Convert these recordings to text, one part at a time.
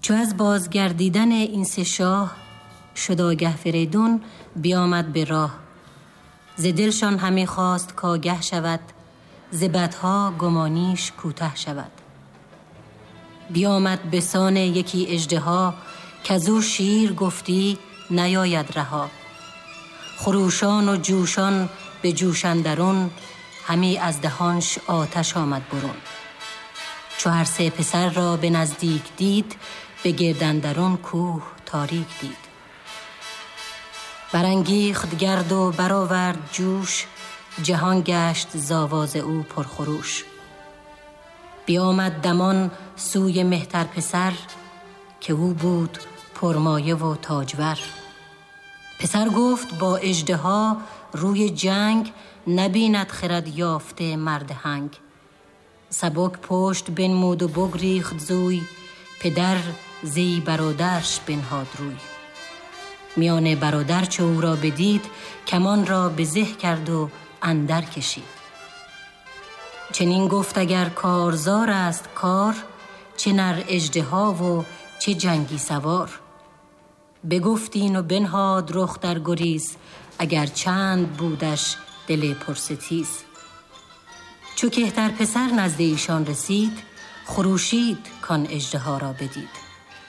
چو از بازگردیدن این سه شاه شد آگه فریدون بیامد به راه. ز دلشان همی خواست کآگه شود، ز بدها گمانیش کوته شود. بیامد به سان یکی اژدها، کزو شیر گفتی نیاید رها. خروشان و جوشان به جوش اندرون، همی از دهانش آتش آمد برون. چو هر سه پسر را به نزدیک دید، به گرد اندرون کوه تاریک دید. برانگیخت گرد و برآورد جوش، جهان گشت ز آواز او پرخروش. بیامد دمان سوی مهتر پسر، که او بود پرمایه و تاجور. پسر گفت با اژدها روی جنگ، نبیند خرد یافته مرد هنگ. سبک پشت بنمود و بگریخت زوی، پدر زی برادرش بنهاد روی. میان برادر چو او را بدید، کمان را به زه کرد و اندر کشید. چنین گفت اگر کارزار است کار، چه نر اژدها و چه جنگی سوار. بگفتین و بنهاد رخ در گریز، اگر چند بودش دل پرستیز. چو کهتر پسر نزد ایشان رسید، خروشید کان اژدها را بدید.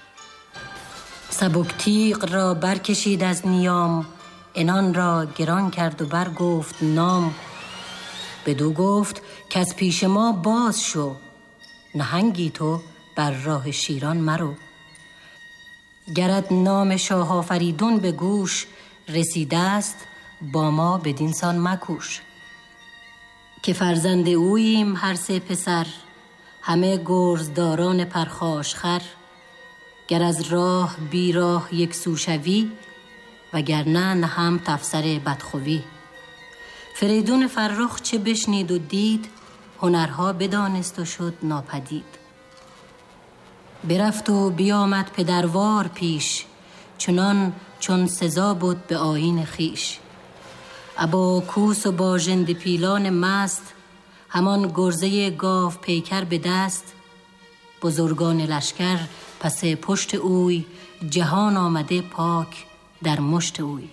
سبک تیغ را برکشید از نیام، عنان را گران کرد و برگفت نام. بدو گفت که از پیش ما باز شو، نهنگی تو بر راه شیران مرو. گرت نام شاه آفریدون به گوش، رسیده است با ما بدین سان مکوش. که فرزند اوییم هر سه پسر، همه گرزداران پرخاش خر. گر از راه بی راه یک سو شوی، وگرنه نهم تفسر بدخوی. فریدون فرخ چه بشنید و دید، هنرها بدانست و شد ناپدید. برفت و بیامد پدروار پیش، چنان چون سزا بود به آیین خیش. ابا کوس و با ژنده پیلان مست، همان گرزه گاو پیکر به دست. بزرگان لشکر پس پشت اوی، جهان آمده پاک در مشت اوی.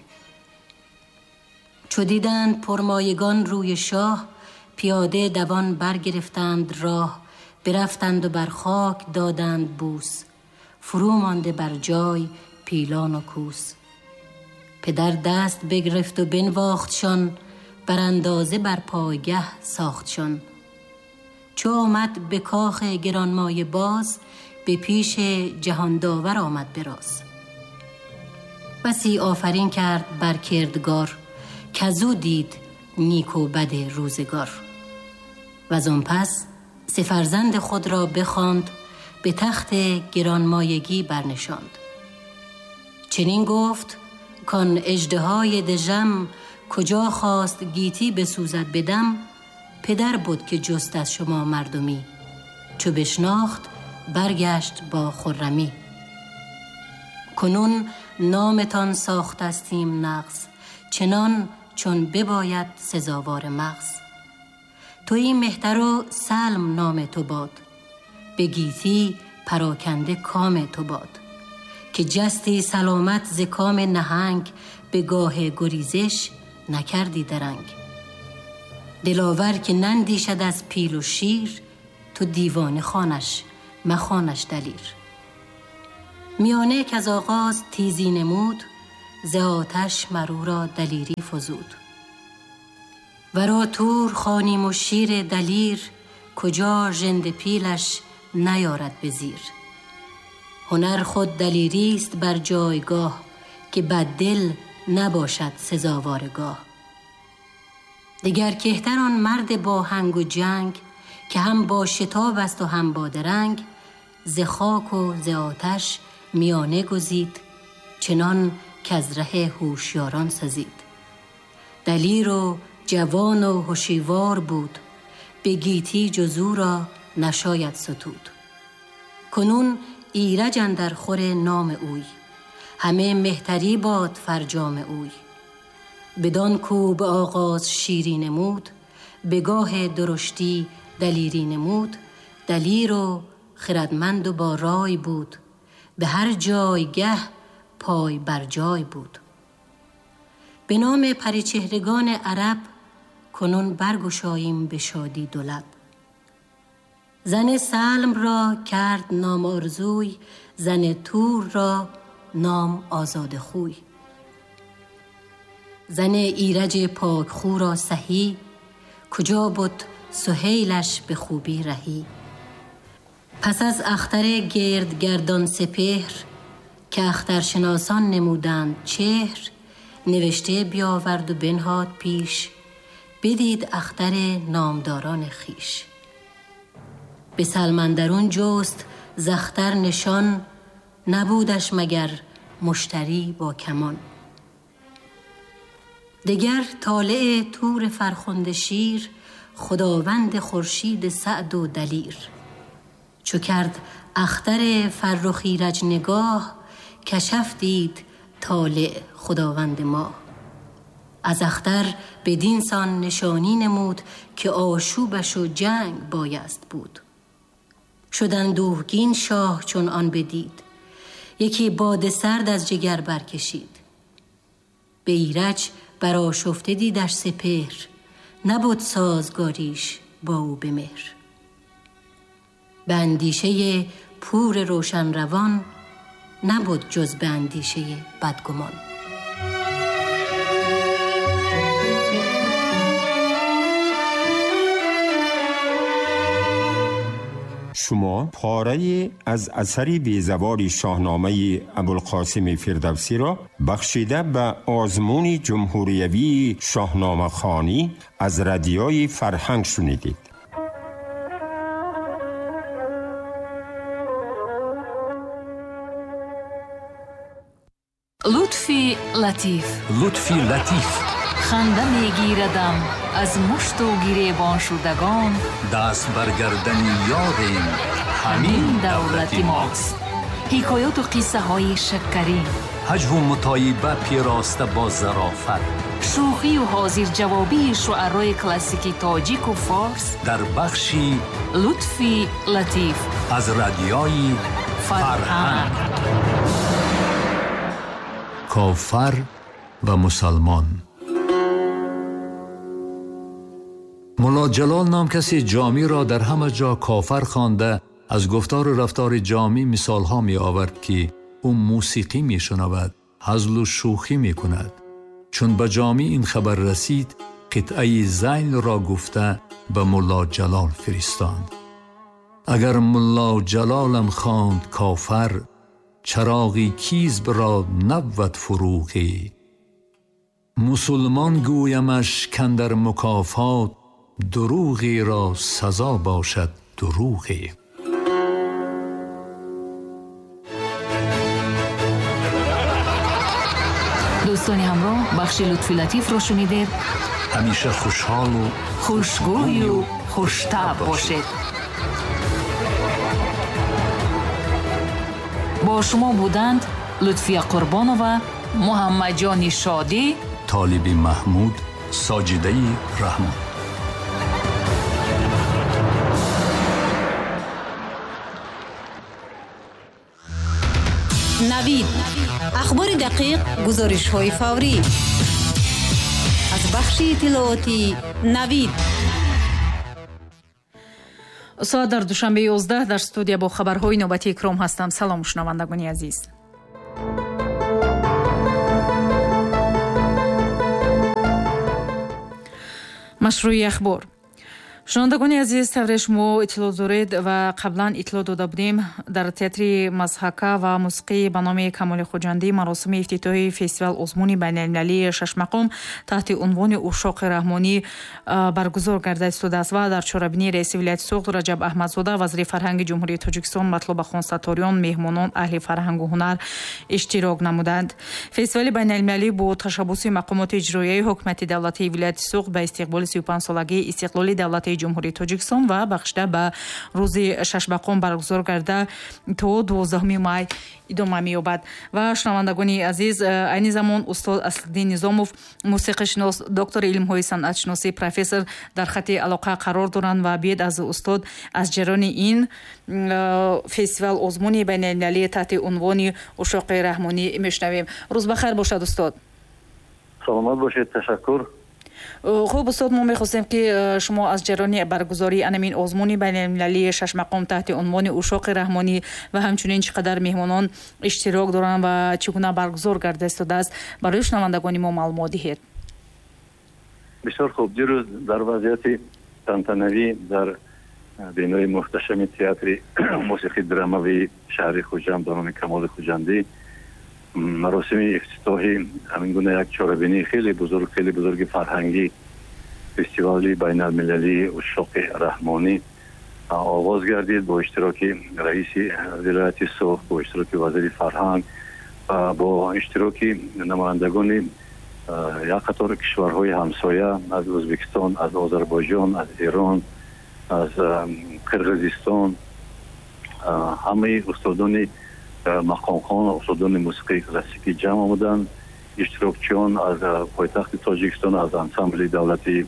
چو دیدند پرمایگان روی شاه، پیاده دوان برگرفتند راه. برفتند و بر خاک دادند بوس، فرو مانده بر جای پیلان و کوس. پدر دست بگرفت و بنواختشان، بر اندازه بر پایگه ساختشان. چو آمد به کاخ گرانمایه باز، به پیش جهان داور آمد براز. بسی آفرین کرد بر کردگار، کزو دید نیک و بد روزگار. وزان پس سه فرزند خود را بخواند، به تخت گرانمایگی برنشاند. چنین گفت کان اژدهای دژم، کجا خواست گیتی بسوزد بدم. پدر بود که جست از شما مردمی، چو بشناخت برگشت با خرمی. کنون نامتان ساختستیم نغز، چنان چون بباید سزاوار مغز. تویی مهتر و سلم نام تو باد، به گیتی پراکنده کام تو باد. که جستی سلامت ز کام نهنگ، به گاه گریزش نکردی درنگ. دلاور که نندیشد از پیل و شیر، تو دیوانه خوانش مخوانش دلیر. میانه که از آغاز تیزی نمود، ز آتش مرو را دلیری فزود. ورا تور خوانیم و شیر دلیر، کجا ژنده پیلش نیارد به زیر. هنر خود دلیریست بر جایگاه، که بد دل نباشد سزاوارگاه. دگر کهتر آن مرد با هنگ و جنگ، که هم با شتاب است و هم با درنگ. ز خاک و ز آتش میانه گزید، چنان که از ره هوشیاران سزید. دلیر و جوان و هوشیوار بود، به گیتی جز او را نشاید ستود. کنون ایرج اندر خور نام اوی، همه مهتری باد فرجام اوی. بدان کو به آغاز شیری نمود، به گاه درشتی دلیری نمود. دلیر و خردمند و با رای بود، به هر جایگه پای بر جای بود. به نام پریچهرگان عرب کنون برگشاییم به شادی دو لب. زن سلم را کرد نام آرزوی، زن تور را نام آزاد خوی. زن ایرج پاک خو را سهی، کجا بود سهیلش به خوبی رهی. پس از اختر گردگردان سپهر، که اخترشناسان نمودند چهر، نوشته بیاورد و بنهاد پیش، بدید اختر نامداران خیش. به سلمندرون جست زختر نشان، نبودش مگر مشتری با کمان. دگر طالع تور فرخنده شیر، خداوند خورشید سعد و دلیر. چو کرد اختر فرخ ایرج نگاه، کشف دید طالع خداوند ما. از اختر بدین سان نشانی نمود، که آشوبش و جنگ بایست بود. شد اندوهگین شاه چون آن بدید، یکی باد سرد از جگر برکشید. به ایرج برآشفته دیدش سپهر، نبود سازگاریش با او به مهر. به اندیشه پور روشن روان، نبود جز به اندیشه بدگمان. شما پاره از اثری بی‌زوال شاهنامه ابوالقاسم فردوسی را بخشیده به آزمون جمهوریوی شاهنامه خوانی از رادیوی فرهنگ شنیدید. لطفی لطیف، لطفی لطیف، خنده میگیردم از مشت و گریبان شدگان، دست برگردن یاریم همین دولتی ماست. حکایات و قصه های شکری، هجو و مطایبه پیراسته با ظرافت، شوخی و حاضر جوابی شعرهای کلاسیکی تاجیک و فارس در بخشی لطفی لطیف از رادیوی فرهنگ. کافر و مسلمان. مولا جلال نام کسی جامی را در همه جا کافر خوانده، از گفتار و رفتار جامی مثال ها می آورد که او موسیقی می شنود، هزل و شوخی می کند. چون به جامی این خبر رسید، قطعه زین را گفته به مولا جلال فرستاند. اگر مولا جلالم خواند کافر، چراغی کیزب را نبود فروغی. مسلمان گویمش کاندر مکافات، دروغی را سزا باشد دروغی. دوستان همراه، بخش لطفی لطیف را شنیدید. همیشه خوشحال و خوشگوی و خوش‌طبع باشید. با شما بودند لطفی قربانووا، محمد جان شادی، طالب محمود، ساجده رحمان. نوید، اخبار دقیق، گزارش‌های فوری از بخش اطلاعاتی نوید. ساعت در دوشنبه 11 در استودیو با خبرهای نوبتی اکرام هستم. سلام شنوندگان عزیز. مشروع اخبار. شنوندگان عزیز، طوری شما اطلاع دارید و قبلا اطلاع داده بودیم، در تئاتر مضحکه و موسیقی به نام کمال خوجندی مراسم افتتاحی فستیوال آزمون بین‌المللی شش مقام تحت عنوان عشاق رحمانی برگزار گردیده است و در چهاربینی رئیس ولایت سوغد رجب احمدزاده، وزیر فرهنگ جمهوری تاجیکستان مطلوب خانساتاریان، مهمانان، اهل فرهنگ و هنر اشتراک نمودند. فستیوال بین‌المللی با تشبث مقامات اجرایی حکومت دولتی ولایت سوغد به استقبال 35 سالگی استقلال دولت давлатии ҷумҳурии Тоҷикистон ва бахшида ба рӯзи шашбақум баргузор гарда то 12 май идома меёбад. Ва шунавандагони азиз, айни замон устод Асаддин Низомов, мусиқишинос, доктори илмҳои санъатшиносӣ, профессор дар хати алоқа қарор доранд ва биед аз устод аз ҷарони ин фестивал озмуни байналмилалӣ таҳти унвони ушоқи раҳмонӣ мешунавем. Рӯз бахайр бошад устод. саломат бошед. Ташаккур. خب استاد، ما می‌خواستیم که شما از جریان برگزاری انمین آزمون بین‌المللی 6 مقام تحت عنوان اشاق رحمانی و همچنین چقدر مهمانان اشتراک دارند و چگونه برگزار گردیده است برای شنوندگان ما معلومات دهید. بسیار خوب. دیروز در وضعیت تنتنوی در بینای محتشم تئاتر موسیقی درامایی شهر خوجند به نام کمال خوجندی مراسم افتتاحی همین گونه یک چاره‌بینی خیلی بزرگ فرهنگی فستیوالی بین‌المللی اشاق رحمانی آغاز گردید با اشتراک رئیس ولایت سوخت، با اشتراک وزیر فرهنگ و با اشتراک نمایندگان یک قطار کشورهای همسایه از ازبکستان، از آذربایجان، از ایران، از قرقیزستان، همه استادان مقامخوان و استادان موسیقی کلاسیکی جمع آمدند. اشتراکچیان از پایتخت تاجیکستان از انسامبل دولتی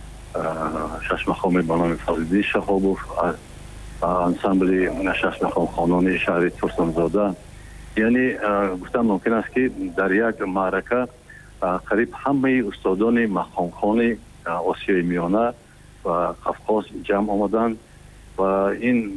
6 مقام به نام فضل‌الدین شهابوف، از انسامبل 6 مقام خانان شهر ترسانزاده. یعنی گفتم ممکن است که در یک معرکه قریب همه استادان مقامخوان آسیای میانه و قفقاز جمع آمدند و این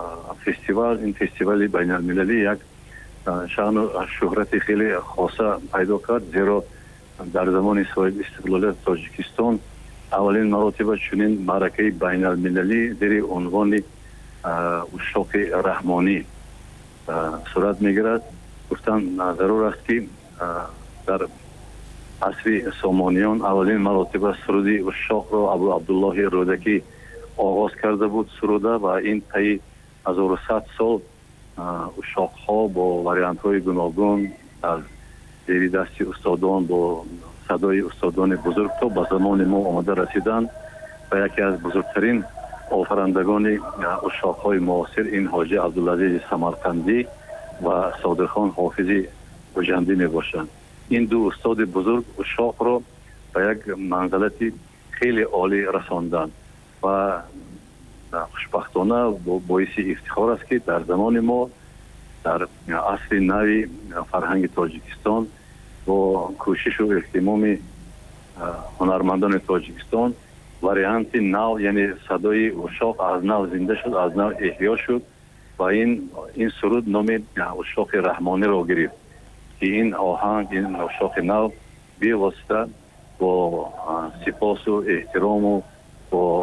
فستیوال بین المللی یک شأن و شهرت خیلی خاصه پیدا کرد، زیرا در زمان صاحب استقلال تاجیکستان اولین مراتب چنین معرکه بین المللی زیر عنوان اشاق رحمانی صورت میگیرد. گفتن ضرور است که در عصر سامانیان اولین مراتب سرود اشاق را ابو عبدالله رودکی آغاز کرده بود سروده و این طی 1100 سال اشاق ها با وریانت های گوناگون از زیر دست استادان با صدای استادان بزرگ تا به زمان ما آمده رسیدند و یکی از بزرگترین آفرندگان اشاق های معاصر این حاجی عبدالعزیز سمرقندی و صادقخان حافظی خوجندی می باشند. این دو استاد بزرگ اشاق را به یک منزلت خیلی عالی رساندند و خوشبختانه باعث افتخار است که در زمان ما در عصر نوی فرهنگ تاجیکستان با کوشش و اهتمام هنرمندان تاجیکستان وریانت نو، یعنی صدای اشاق از نو زنده شد، از نو احیا شد و این سرود نام اشاق رحمانی را گرفت که این آهنگ، این اشاق نو بی واسطه با سپاس و احترام و با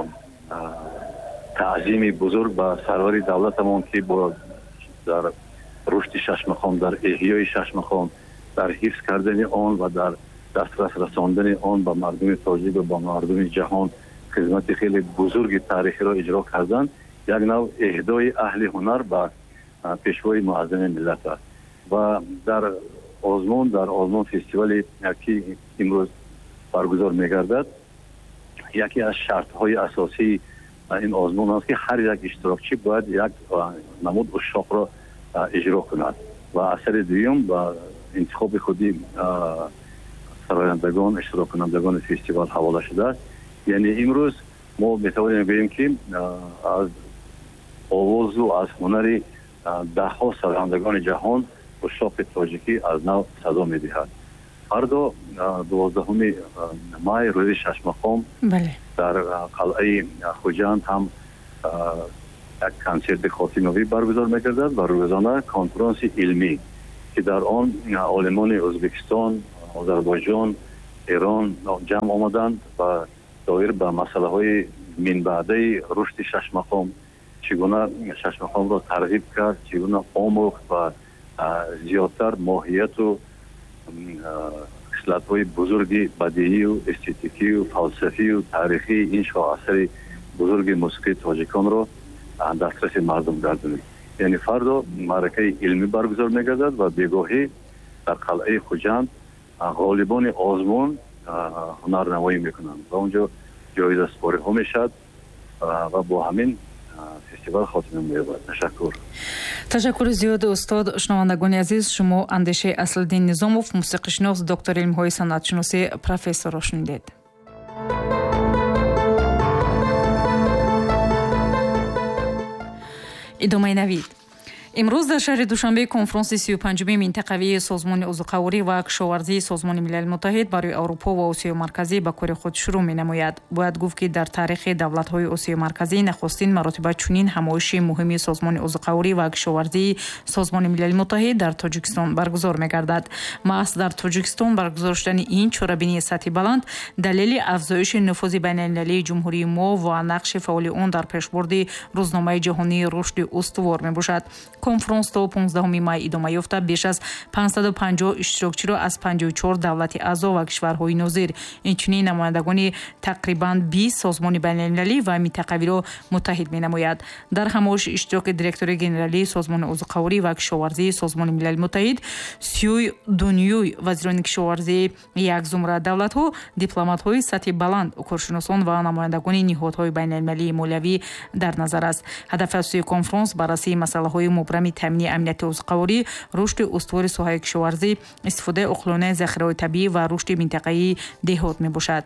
تعظیم بزرگ به سرور دولتمان که با در رشد 6 مقام، در احیای 6 مقام، در حفظ کردن آن و در دسترس رساندن آن به مردم تاجیک و به مردم جهان خدمت خیلی بزرگ تاریخی را اجرا کردند. یک نوع اهدای اهل هنر به پیشوای معظم ملت است و در آزمون فستیوالی که امروز برگزار می‌گردد، یکی از شرط‌های اساسی این آزمون است که هر یک اشتراکچی باید یک نمود اشاق را اجرا کند و اثر دوم و انتخاب خودی سرایندگان، اشتراک کنندگان فستیوال حواله شده است. یعنی امروز ما میتوانیم بگوییم که از آواز و از هنر ده‌ها سرایندگان جهان اشاق تاجیکی از نو صدا می‌دهد. فردا 12 مای روز 6 مقام در قلعه خوجند هم یک کنسرت خاتمه‌ای برگزار می‌گردد و روزانه کنفرانس علمی که در آن عالمان ازبکستان، آذربایجان، ایران جمع آمدند و دایر به مسائل من بعده رشد 6 مقام، چگونه 6 مقام را ترغیب کرد، چگونه آموخت و زیادتر ماهیت و خصلت‌های بزرگ بدیعی و استتیکی و فلسفی و تاریخی این شاخص‌های بزرگ موسیقی تاجیکان را دسترس مردم گردانید. یعنی فردا معرکه علمی برگزار می‌گردد و بگاهی در قلعه خوجند غالبان آزمون هنرنمایی می‌کنند و اونجا جایزه سپاری ها میشد ва бо ҳамин фестивал хотима меёбад. ташаккури зиёд устод. шунавандагони азиз, шумо андешаи Асладдин Низомов, мусиқишинос, доктори илмҳои санъатшиносӣ, профессорро шунидед. идомаи навид. имрӯз дар шаҳри Душанбе конфронси 35-уми минтақавии созмони узуқавурӣ ва кишоварзии созмони милали муттаҳид барои Аврупо ва Осиёи марказӣ ба кори худ шурӯъ менамояд. Бояд гуфт ки дар таърихи давлатҳои Осиёи марказӣ нахустин маротиба чунин ҳамоиши муҳими созмони узуқавурӣ ва кишоварзии созмони милали муттаҳид дар Тоҷикистон баргузор мегардад. маҳз дар Тоҷикистон баргузор шудани ин чорабинии сатҳи баланд далели афзоиши нуфузи байналмилалии ҷумҳурии мо ва нақши фаъоли он дар пешбурди рӯзномаи ҷаҳонии рушди устувор мебошад. конфронс то 15 май идома ёфта беш аз 550 иштирокчиро аз 54 давлати аъзо ва кишварҳои нозир, инчунин намояндагони тақрибан 20 созмони байналмилалӣ ва минтақавиро муттаҳид менамояд. дар ҳамоиш иштироки директори генералии созмони узуқавурӣ ва кишоварзии созмони милали муттаҳид Сюй Дунюй, вазирони кишоварзии як зумра давлатҳо, дипломатҳои сатҳи баланд, коршиносон ва намояндагони ниҳодҳои байналмилалии молиявӣ дар назар аст. ҳадафи асосии конфронс баррасии масъалаҳои мубрами таъмини амнияти узуқавурӣ, рушди устувори соҳаи кишоварзӣ, истифодаи оқилонаи захираҳои табиӣ ва рушди минтақаи деҳот мебошад.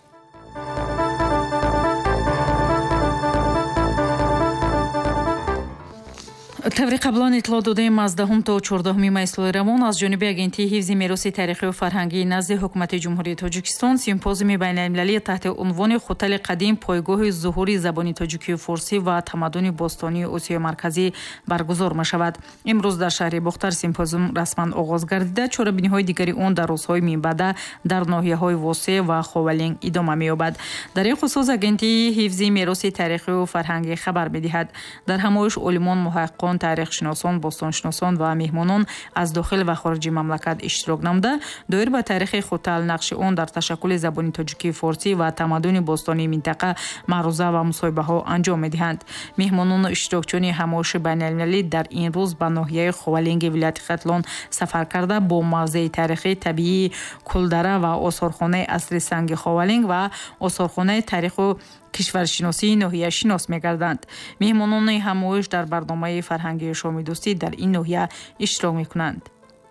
таври қаблан итлоъ додаем аз 10 то 14 май соли равон аз ҷониби агентии ҳифзи мероси таърихию фарҳангии назди ҳукумати ҷумҳурии Тоҷикистон симпозиуми байналмилалӣ таҳти унвони хутали қадим пойгоҳи зуҳури забони тоҷикию форсӣ ва тамаддуни бостонии Осиёи марказӣ баргузор мешавад. имрӯз дар шаҳри Бухтар симпозиум расман оғоз гардида, чорабиниҳои дигари он дар рӯзҳои минбаъда дар ноҳияҳои восеъ ва ховалинг идома меёбад. дар ин хусус агентии ҳифзи мероси таърихию фарҳангӣ хабар медиҳад. дар ҳамоиш олимон, муҳаққиқон, таърихшиносон, бостоншиносон ва меҳмонон аз дохил ва хориҷи мамлакат иштирок намуда, доир ба таърихи хутал, нақши он дар ташаккули забони тоҷикии форсӣ ва тамаддуни бостонии минтақа маъруза ва мусоҳибаҳо анҷом медиҳанд. меҳмонон иштирокчиёни ҳамоиши байналмилалӣ дар ин рӯз ба ноҳияи ховалинги вилояти Хатлон сафар карда бо мавзеи таърихӣ, табиии Кулдара ва осорхонаи асри санги ховалинг ва осорхонаи таъриху кишваршиносии ноҳия шинос мегарданд. меҳмонони ҳамоиш дар барномаи фарҳангии шоми дӯстӣ дар ин ноҳия иштирок мекунанд.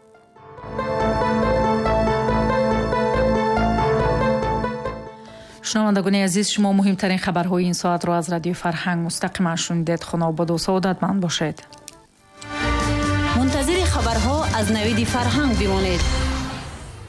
шунавандагони азиз, шумо муҳимтарин хабарҳои ин соатро аз радиои Фарҳанг мустақиман шунидед. хунободу саодатманд бошед. мунтазири хабарҳо аз навиди Фарҳанг бимонед.